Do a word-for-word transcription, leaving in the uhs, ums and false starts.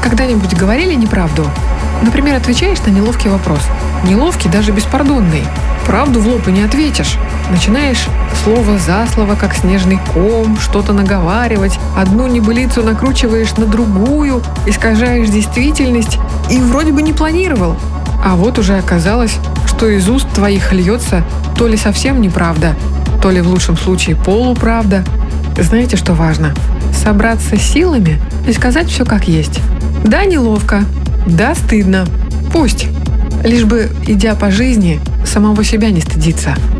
Когда-нибудь говорили неправду? Например, отвечаешь на неловкий вопрос. Неловкий, даже беспардонный. Правду в лоб и не ответишь. Начинаешь слово за слово, как снежный ком, что-то наговаривать, одну небылицу накручиваешь на другую, искажаешь действительность и вроде бы не планировал. А вот уже оказалось, что из уст твоих льется то ли совсем неправда, то ли в лучшем случае полуправда. Знаете, что важно? Собраться силами и сказать все как есть. Да, неловко, да, стыдно. Пусть. Лишь бы, идя по жизни, самого себя не стыдиться.